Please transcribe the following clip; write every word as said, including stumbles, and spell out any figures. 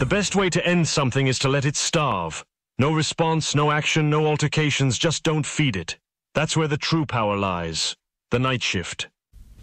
The best way to end something is to let it starve. No response, no action, no altercations, just don't feed it. That's where the true power lies. The night shift.